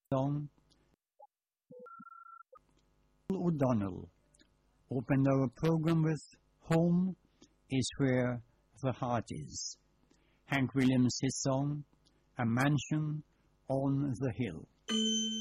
song. O'Donnell opened our program with Home is Where the Heart Is. Hank Williams' his song, A Mansion on the Hill.